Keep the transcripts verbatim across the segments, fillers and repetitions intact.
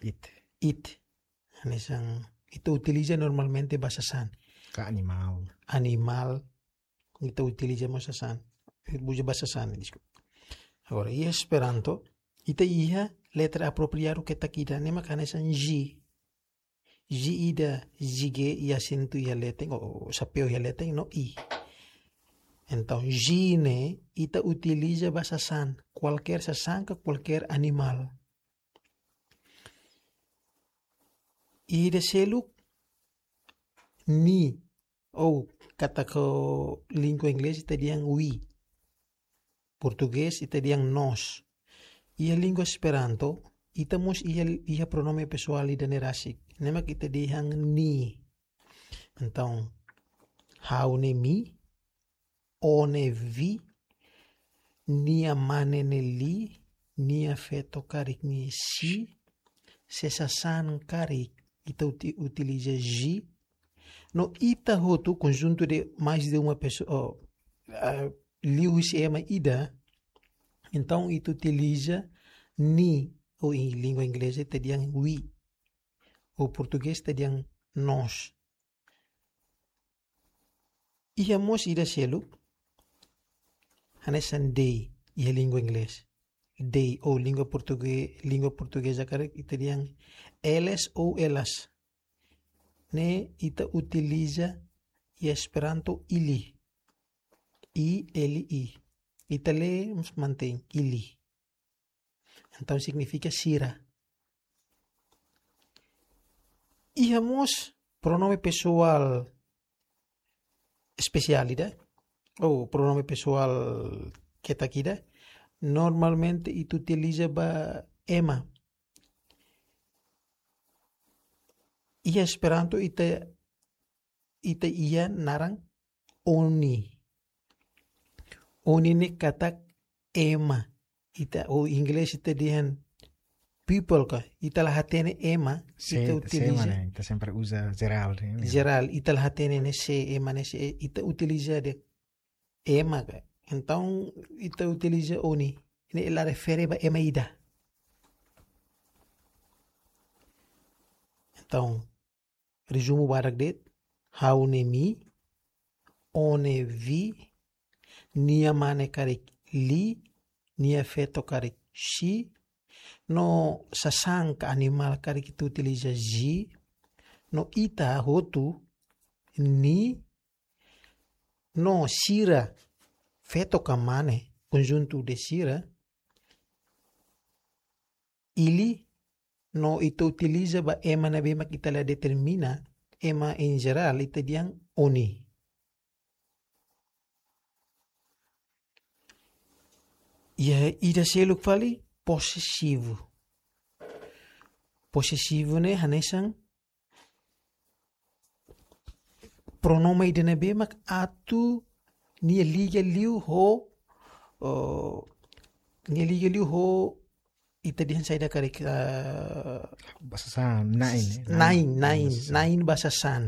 It. It. Hanesang, ito utiliza normalmente bahasa san. Ka animal. Animal. Ito utiliza bahasa san. Buja bahasa san. Agora, e Esperanto, ita iha letra apropriado que takida nema kanesan G. G ida zige e acento e letra ou sapeu e letra no I. Então, G ne ita utiliza bahasa san. Qualquer sasanka, qualquer animal. E de seluk ni ou kata ko língua inglesa ita diang we. Português ita diang nós. E a língua Esperanto ita mos ia ia pronome pessoal ida nerasik. Nema kita dihang ni. Então, hau ne mi, o ne vi, nia mane ne li, nia feto karik ni si, sesasan karik ita uti, utiliza ji. No ita hotu conjunto de mais de uma pessoa, oh, uh, liu ema ida, então ita utiliza ni, ou em língua inglesa ita diang we, ou português ita diang nós. Ia mos ida selu, hanesan day, ia língua inglesa. Day, ou língua portuguesa, língua portuguesa cara ita diang eles ou elas. Ne ita utiliza e Esperanto ili. I, eli, i. Ita le mantém ili. Então significa sira. Iamos pronome pessoal especialidade ou pronome pessoal que tá aqui, normalmente itu utiliza ba ema. Ia Esperanto ita ita ia narang oni. Oni ne katak ema. Ita o inglês ita dihan people ka. Ita lahatene ema. Se, ita utiliza. Se, ita sempre usa geral. Eh? Geral. Ita lahatene ne se ema ne se. Ita utiliza de ema ka. Então ita utiliza oni. Ela refere ba ema ida. Então, resumo barak det. Hau ne mi. One vi. Nia mane karik li. Nia feto karik si. No sasanka animal karik itu utiliza ji. No ita hotu ni. No sira feto kamane conjunto de sira. Ili no ito utiliza ba ema na bema kita la determina ema in geral ita diang oni. Ya ida seluk fali possessivo. Possessivo ne hanesang pronome ida na bema atu ni liga liu ho uh, ni liga liu ho ita dihan saya dah karik uh, bahasa san nine nine nine nine bahasa san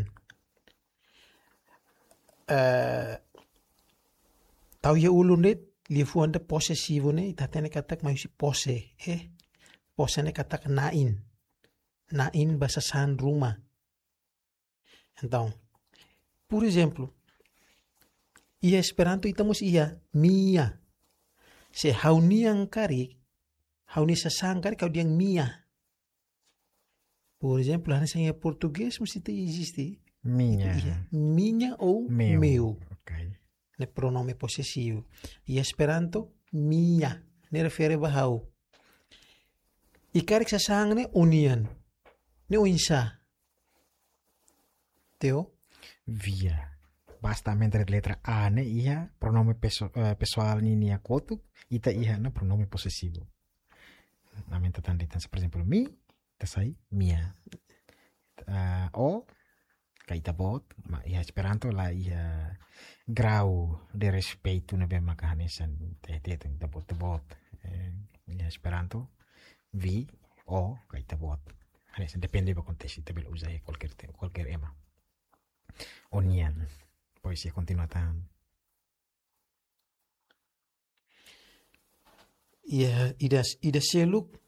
uh, tahu ya ulun det lifu anda possessivo ne ita tene katak mai si pose eh pose ne katak nine nine bahasa san rumah. Então, por exemplo, ia Esperanto itamos ia mia se hauniang karik hauni sasangkar kau diang mia. Por exemplo, hanya saya português mesti existe. Minha. Iya. Minha ou meu. meu. Okay. Ne pronome possessivo. E Esperanto mia. Ne refere bahau. I karik sasang ne unian. Ne uinsa. Teo? Via. Basta mentre letra A ne iha pronome peso, uh, pessoal ni nia kotu. Ita iha na pronome possessivo. Na mente tanditan, por exemplo, mi, tá sai mia. Uh, o, kaita bot, ma ia Esperanto la ia grau de respeito na bem makahanesan te te te bot bot. Ia Esperanto vi o kaita bot. Hanesan depende do contexto, te bel usa qualquer qualquer ema. Onian. Poesia continuatan. Ya, ida ida seluk